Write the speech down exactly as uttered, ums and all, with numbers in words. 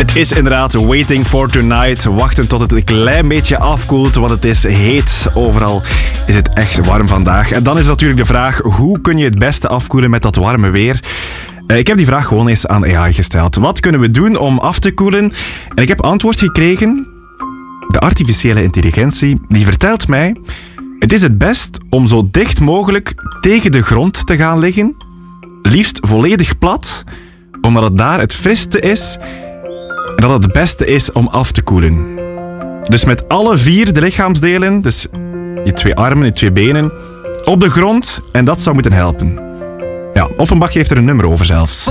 Het is inderdaad Waiting for Tonight. Wachten tot het een klein beetje afkoelt, want het is heet. Overal is het echt warm vandaag. En dan is natuurlijk de vraag, hoe kun je het beste afkoelen met dat warme weer? Ik heb die vraag gewoon eens aan A I gesteld. Wat kunnen we doen om af te koelen? En ik heb antwoord gekregen. De artificiële intelligentie die vertelt mij... Het is het best om zo dicht mogelijk tegen de grond te gaan liggen. Liefst volledig plat, omdat het daar het frisste is en dat het het beste is om af te koelen. Dus met alle vier de lichaamsdelen, dus je twee armen, je twee benen, op de grond en dat zou moeten helpen. Ja, Offenbach geeft er een nummer over zelfs.